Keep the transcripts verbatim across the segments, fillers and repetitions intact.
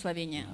благословения.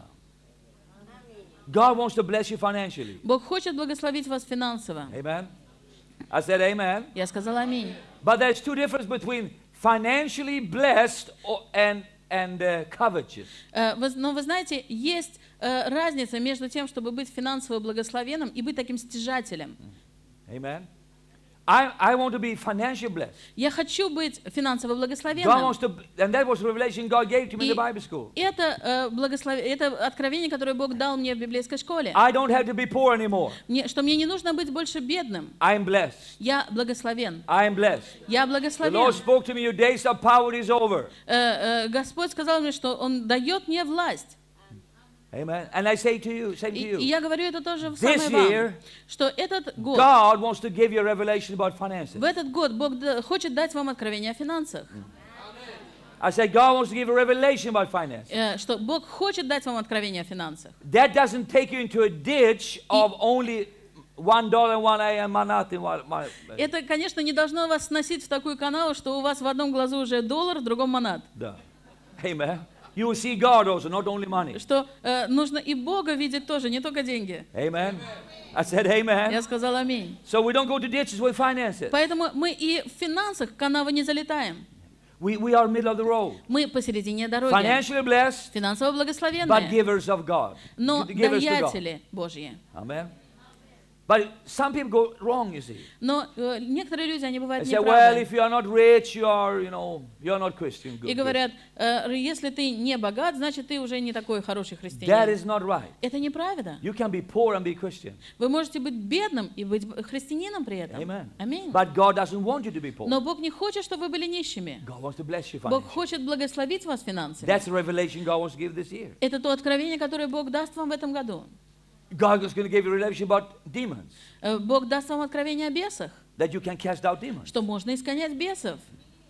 God wants to bless you financially. Бог хочет благословить вас финансово. Amen. I said amen. Я сказала аминь. But there's two differences between financially blessed or, and and uh, covetous. Э, вы- Но вы знаете, есть э, разница между тем, чтобы быть финансово благословенным и быть таким стяжателем. Amen. I, I want to be financially blessed. Я хочу быть финансово God благословенным. wants to, and that was the revelation God gave to me in И the Bible school. это, э, благослов... это откровение, которое Бог дал мне в библейской школе. I don't have to be poor anymore. Мне- что мне не нужно быть больше бедным. I am blessed. Я благословен. I am blessed. Я The благословен. Lord spoke to me, your days of power is over. Э, э, Господь сказал мне, что Он дает мне власть. Amen. And I say to you, same to И, и you. я говорю это тоже This самое вам, year, что этот год, God wants to give you a revelation about finances. в этот год Бог да- хочет дать вам откровение о финансах. I said God wants to give a revelation about finances. Э, Что Бог хочет дать вам откровение о финансах. That doesn't take you into a ditch of only one dollar, one a and nothing. One, one. Это, конечно, не должно вас сносить в такую канаву, что у вас в одном глазу уже доллар, в другом монат. Да. Amen. You will see God also, not only money. Что э, нужно и Бога видеть тоже, не только деньги. Amen. I said amen. Я сказала аминь. So we don't go to ditches with finances. Поэтому мы и в финансах в канавы не залетаем. We, we are middle of the road. Мы посередине дороги. Financially blessed, Финансово but благословенные, givers of God. но Givers to God. даятели Божьи. Amen. But some people go wrong, you see. Но э, некоторые люди, они They бывают say, well, неправы. if you are not rich, you are, you know, you are not Christian. Good, И good. говорят, э, если ты не богат, значит ты уже не такой хороший That христианин. is not right. Это неправда. You can be poor and be Christian. Вы можете быть бедным и быть христианином при этом. Amen. Аминь. But God doesn't want you to be poor. Но Бог не хочет, чтобы вы были нищими. God wants to bless you Бог financially. хочет благословить вас финансами. That's the revelation God wants to give this year. Это то откровение, которое Бог даст вам в этом году. God is going to give you a revelation about demons, Э, Бог даст вам откровение о бесах, that you can cast out demons. что можно изгонять бесов.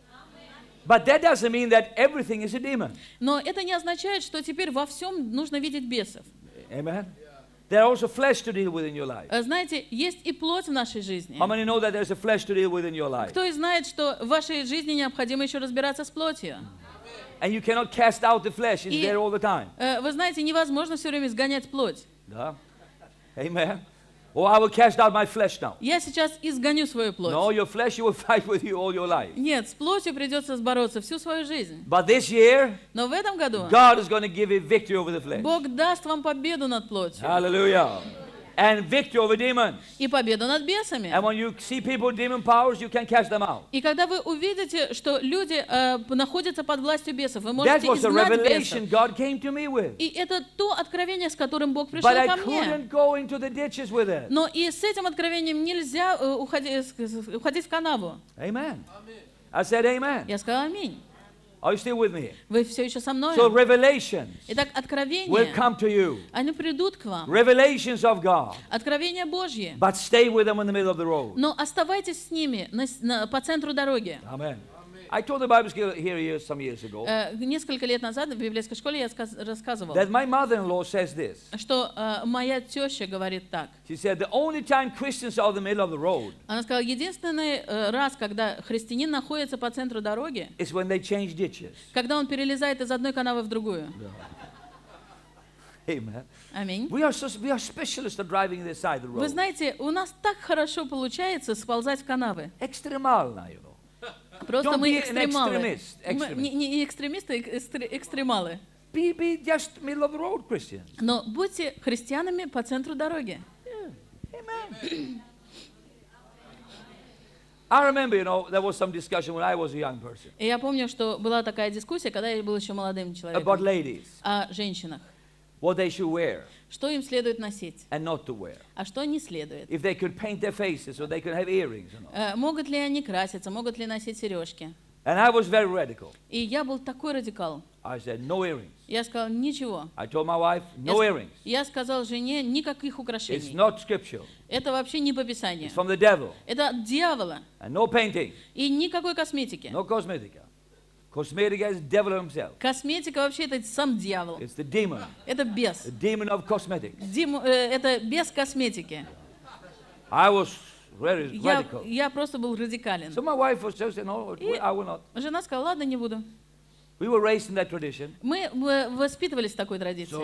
But that doesn't mean that everything is a demon. Но это не означает, что теперь во всем нужно видеть бесов. Amen. There are also flesh to deal with in your life. Э, Знаете, есть и плоть в нашей жизни. How many know that there's a flesh to deal with in your life? Кто и знает, что в вашей жизни необходимо еще разбираться с плотью. And you cannot cast out the flesh. It's И- there all the time. Э, Вы знаете, невозможно все время изгонять плоть. Yeah. Amen. Oh, I will cast out my flesh now. Я сейчас изгоню свою плоть. No, your flesh, you will fight with you all your life. Нет, с плотью придется бороться всю свою жизнь. But this year, Но в этом году God is going to give you victory over the flesh. Бог даст вам победу над плотью Hallelujah. And victory over demons. и победу над бесами. And when you see people with demon powers, you can cast them out. И когда вы увидите, что люди э, находятся под властью бесов, вы That можете was the изгнать revelation бесов. God came to me with. И это то откровение, с которым Бог пришел But I ко мне. couldn't go into the ditches with it. Но и с этим откровением нельзя э, уходи- с- с- уходить в канаву. Amen. I said amen. Я сказала аминь. Are you still with me? Вы все еще со мной? So revelations Итак, will откровения, come to you. они придут к вам. Revelations of God. Откровения Божьи. But stay with them in the middle of the road. Но оставайтесь с ними на с- на- по центру дороги. Amen. I told the Bible school here years, some years ago Э, Несколько лет назад в библейской школе я сказ- рассказывала, that my mother-in-law says this. что э, моя теща говорит так. She said the only time Christians are in the middle of the road Она сказала, единственный э, раз, когда христианин находится по центру дороги, is when they change ditches. когда он перелезает из одной канавы в другую. Amen. Аминь. We are so, we are specialists at driving this side of the Вы road. знаете, у нас так хорошо получается сползать в канавы. Экстремально, you know. Просто Don't мы be an экстремалы. extremist, Мы extremist. не, не экстремисты, а экстре- экстремалы. Be, be just middle of the road Christians. Но будьте христианами по центру дороги. Amen. I remember, you know, there was some discussion when I was a young person И я помню, что была такая дискуссия, когда я был еще молодым about человеком, ladies, о женщинах. what they should wear Что им следует носить, and not to wear. а что не следует. If they could paint their faces or they could have earrings, you know. Э, Могут ли они краситься, могут ли носить сережки. And I was very radical. И я был такой радикал. I said, no earrings. Я сказал, ничего. I told my wife, Я, no с- earrings. я сказал жене, никаких It's украшений. not scriptural. Это вообще не по Писанию. It's from the devil. Это от дьявола. And no painting, И никакой косметики. no cosmetica. Cosmetica is the devil himself. Косметика вообще это сам дьявол. It's the demon, Это бес. the demon of cosmetics. Дим- э, это без косметики. I was very Я, radical. я просто был радикален. So my wife was just saying, no, И- I will not. Жена сказала, ладно, не буду. We were raised in that tradition. Мы э, воспитывались в такой традиции. So